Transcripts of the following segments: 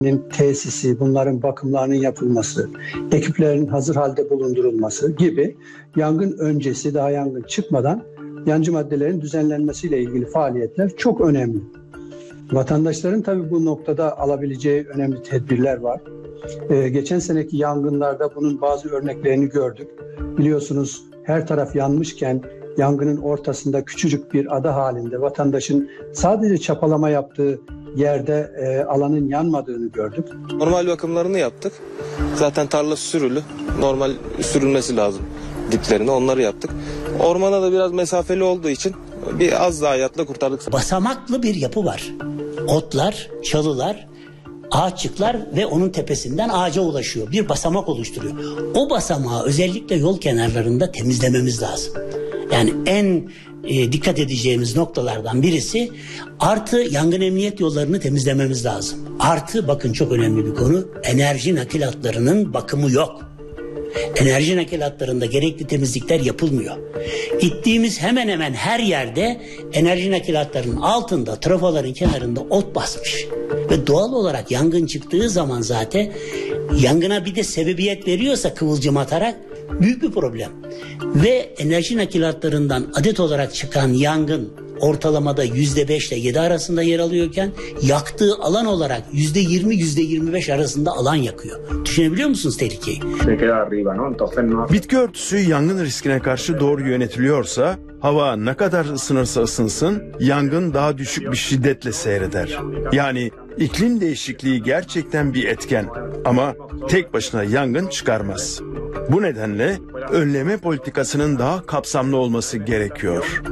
tesisi, bunların bakımlarının yapılması, ekiplerin hazır halde bulundurulması gibi yangın öncesi, daha yangın çıkmadan yancı maddelerin düzenlenmesiyle ilgili faaliyetler çok önemli. Vatandaşların tabii bu noktada alabileceği önemli tedbirler var. Geçen seneki yangınlarda bunun bazı örneklerini gördük. Biliyorsunuz her taraf yanmışken yangının ortasında küçücük bir ada halinde vatandaşın sadece çapalama yaptığı yerde alanın yanmadığını gördük. Normal bakımlarını yaptık. Zaten tarla sürülü. Normal sürülmesi lazım diplerine. Onları yaptık. Ormana da biraz mesafeli olduğu için bir az daha hayatla kurtardık. Basamaklı bir yapı var. Otlar, çalılar, ağaççıklar ve onun tepesinden ağaca ulaşıyor. Bir basamak oluşturuyor. O basamağı özellikle yol kenarlarında temizlememiz lazım. Yani en dikkat edeceğimiz noktalardan birisi artı yangın emniyet yollarını temizlememiz lazım. Artı bakın çok önemli bir konu, enerji nakil hatlarının bakımı yok. Enerji nakil hatlarında gerekli temizlikler yapılmıyor. Gittiğimiz hemen hemen her yerde enerji nakil hatlarının altında, trafoların kenarında ot basmış. Ve doğal olarak yangın çıktığı zaman zaten yangına bir de sebebiyet veriyorsa kıvılcım atarak büyük bir problem. Ve enerji nakil hatlarından adet olarak çıkan yangın ortalamada %5 ile 7 arasında yer alıyorken yaktığı alan olarak %20-25 arasında alan yakıyor. Düşünebiliyor musunuz tehlikeyi? Bitki örtüsü yangın riskine karşı doğru yönetiliyorsa hava ne kadar ısınırsa ısınsın yangın daha düşük bir şiddetle seyreder. Yani iklim değişikliği gerçekten bir etken ama tek başına yangın çıkarmaz. Bu nedenle önleme politikasının daha kapsamlı olması gerekiyor.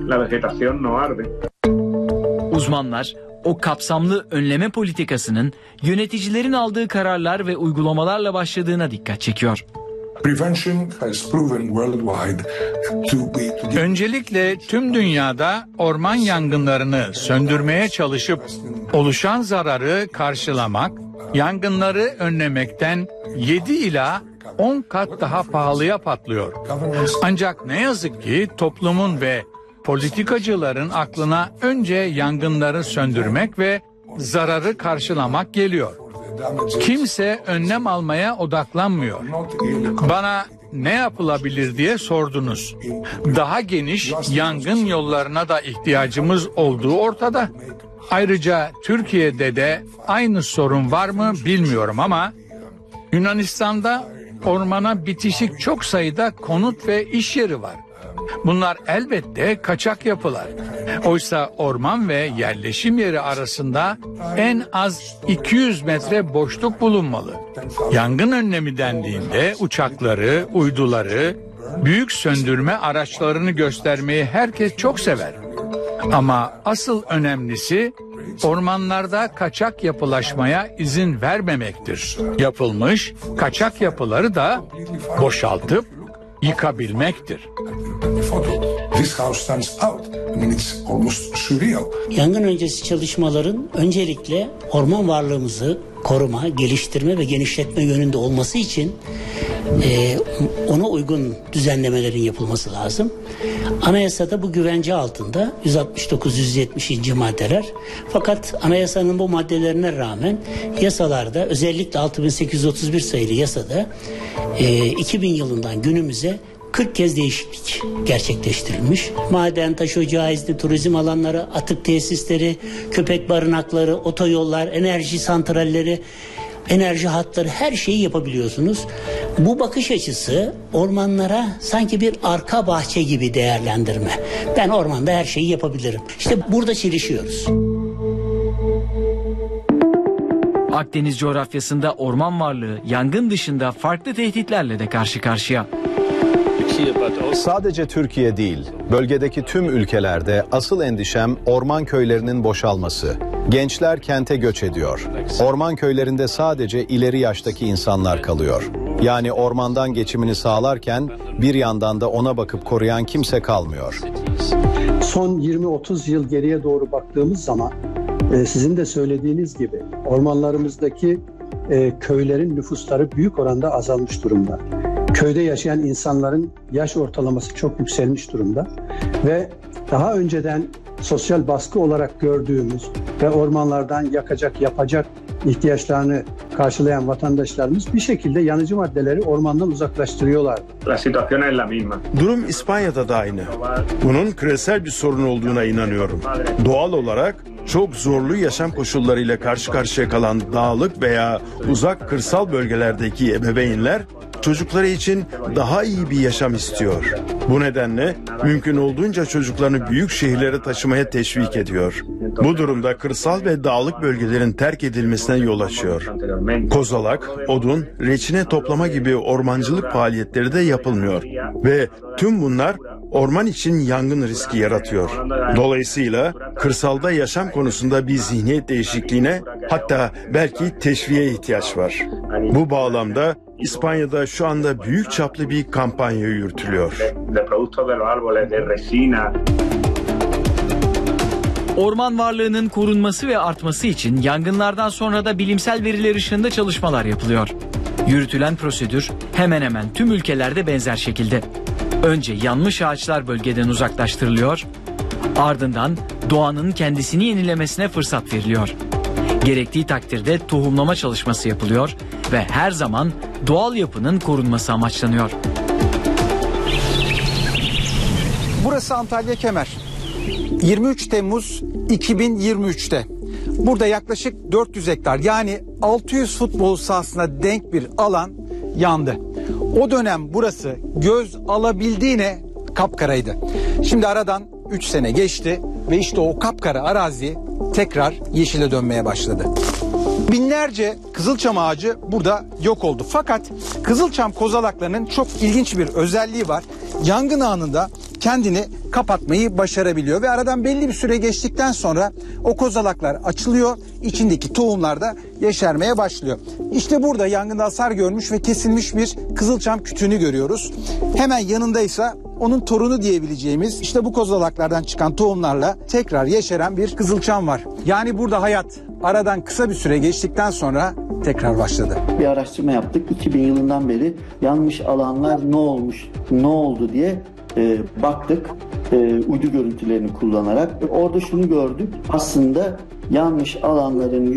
Uzmanlar o kapsamlı önleme politikasının yöneticilerin aldığı kararlar ve uygulamalarla başladığına dikkat çekiyor. Öncelikle tüm dünyada orman yangınlarını söndürmeye çalışıp oluşan zararı karşılamak, yangınları önlemekten 7 ila 10 kat daha pahalıya patlıyor. Ancak ne yazık ki toplumun ve politikacıların aklına önce yangınları söndürmek ve zararı karşılamak geliyor. Kimse önlem almaya odaklanmıyor. Bana ne yapılabilir diye sordunuz. Daha geniş yangın yollarına da ihtiyacımız olduğu ortada. Ayrıca Türkiye'de de aynı sorun var mı bilmiyorum ama Yunanistan'da ormana bitişik çok sayıda konut ve iş yeri var. Bunlar elbette kaçak yapılar. Oysa orman ve yerleşim yeri arasında en az 200 metre boşluk bulunmalı. Yangın önlemi dendiğinde uçakları, uyduları, büyük söndürme araçlarını göstermeyi herkes çok sever. Ama asıl önemlisi ormanlarda kaçak yapılaşmaya izin vermemektir. Yapılmış kaçak yapıları da boşaltıp yıkabilmektir. Yangın öncesi çalışmaların öncelikle orman varlığımızı koruma, geliştirme ve genişletme yönünde olması için ona uygun düzenlemelerin yapılması lazım. Anayasada bu güvence altında 169-170. maddeler. Fakat anayasanın bu maddelerine rağmen yasalarda özellikle 6831 sayılı yasada 2000 yılından günümüze 40 kez değişiklik gerçekleştirilmiş. Maden, taş ocağı izni, turizm alanları, atık tesisleri, köpek barınakları, otoyollar, enerji santralleri, enerji hatları, her şeyi yapabiliyorsunuz. Bu bakış açısı ormanlara sanki bir arka bahçe gibi değerlendirme. Ben ormanda her şeyi yapabilirim. İşte burada çelişiyoruz. Akdeniz coğrafyasında orman varlığı yangın dışında farklı tehditlerle de karşı karşıya. Sadece Türkiye değil, bölgedeki tüm ülkelerde asıl endişem orman köylerinin boşalması. Gençler kente göç ediyor. Orman köylerinde sadece ileri yaştaki insanlar kalıyor. Yani ormandan geçimini sağlarken bir yandan da ona bakıp koruyan kimse kalmıyor. Son 20-30 yıl geriye doğru baktığımız zaman sizin de söylediğiniz gibi ormanlarımızdaki köylerin nüfusları büyük oranda azalmış durumda. Köyde yaşayan insanların yaş ortalaması çok yükselmiş durumda ve daha önceden sosyal baskı olarak gördüğümüz ve ormanlardan yakacak, yapacak ihtiyaçlarını karşılayan vatandaşlarımız bir şekilde yanıcı maddeleri ormandan uzaklaştırıyorlar. Durum İspanya'da da aynı. Bunun küresel bir sorun olduğuna inanıyorum. Doğal olarak çok zorlu yaşam koşullarıyla karşı karşıya kalan dağlık veya uzak kırsal bölgelerdeki ebeveynler çocukları için daha iyi bir yaşam istiyor. Bu nedenle mümkün olduğunca çocuklarını büyük şehirlere taşımaya teşvik ediyor. Bu durumda kırsal ve dağlık bölgelerin terk edilmesine yol açıyor. Kozalak, odun, reçine toplama gibi ormancılık faaliyetleri de yapılmıyor. Ve tüm bunlar orman için yangın riski yaratıyor. Dolayısıyla kırsalda yaşam konusunda bir zihniyet değişikliğine, hatta belki teşviğe ihtiyaç var. Bu bağlamda İspanya'da şu anda büyük çaplı bir kampanya yürütülüyor. Orman varlığının korunması ve artması için yangınlardan sonra da bilimsel veriler ışığında çalışmalar yapılıyor. Yürütülen prosedür hemen hemen tüm ülkelerde benzer şekilde. Önce yanmış ağaçlar bölgeden uzaklaştırılıyor, ardından doğanın kendisini yenilemesine fırsat veriliyor. Gerektiği takdirde tohumlama çalışması yapılıyor ve her zaman doğal yapının korunması amaçlanıyor. Burası Antalya Kemer. 23 Temmuz 2023'te. Burada yaklaşık 400 hektar yani 600 futbol sahasına denk bir alan yandı. O dönem burası göz alabildiğine kapkaraydı. Şimdi aradan 3 sene geçti ve işte o kapkara arazi tekrar yeşile dönmeye başladı. Binlerce kızılçam ağacı burada yok oldu. Fakat kızılçam kozalaklarının çok ilginç bir özelliği var. Yangın anında kendini kapatmayı başarabiliyor ve aradan belli bir süre geçtikten sonra o kozalaklar açılıyor, içindeki tohumlar da yeşermeye başlıyor. İşte burada yangında hasar görmüş ve kesilmiş bir kızılçam kütüğünü görüyoruz. Hemen yanındaysa onun torunu diyebileceğimiz işte bu kozalaklardan çıkan tohumlarla tekrar yeşeren bir kızılçam var. Yani burada hayat aradan kısa bir süre geçtikten sonra tekrar başladı. Bir araştırma yaptık. 2000 yılından beri yanmış alanlar ne olmuş, ne oldu diye baktık. Uydu görüntülerini kullanarak. Orada şunu gördük. Aslında yanmış alanların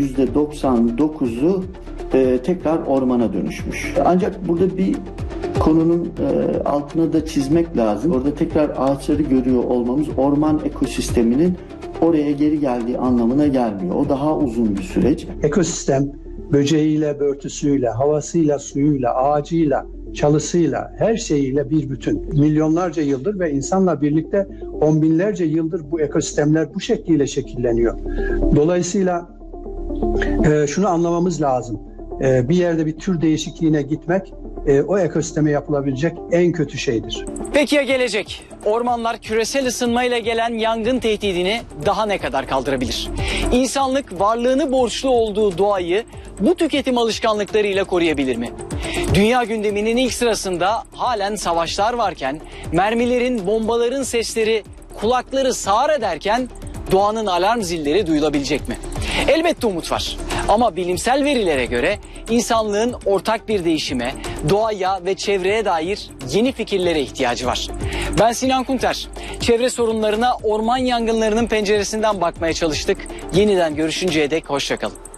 %99'u tekrar ormana dönüşmüş. Ancak burada bir konunun altına da çizmek lazım. Orada tekrar ağaçları görüyor olmamız orman ekosisteminin oraya geri geldiği anlamına gelmiyor. O daha uzun bir süreç. Ekosistem böceğiyle, börtüsüyle, havasıyla, suyuyla, ağacıyla, çalısıyla, her şeyiyle bir bütün. Milyonlarca yıldır ve insanla birlikte on binlerce yıldır bu ekosistemler bu şekliyle şekilleniyor. Dolayısıyla şunu anlamamız lazım. Bir yerde bir tür değişikliğine gitmek o ekosisteme yapılabilecek en kötü şeydir. Peki ya gelecek? Ormanlar küresel ısınmayla gelen yangın tehdidini daha ne kadar kaldırabilir? İnsanlık varlığını borçlu olduğu doğayı bu tüketim alışkanlıklarıyla koruyabilir mi? Dünya gündeminin ilk sırasında halen savaşlar varken, mermilerin, bombaların sesleri kulakları sağır ederken doğanın alarm zilleri duyulabilecek mi? Elbette umut var. Ama bilimsel verilere göre insanlığın ortak bir değişime, doğaya ve çevreye dair yeni fikirlere ihtiyacı var. Ben Sinan Kunter. Çevre sorunlarına orman yangınlarının penceresinden bakmaya çalıştık. Yeniden görüşünceye dek hoşça kalın.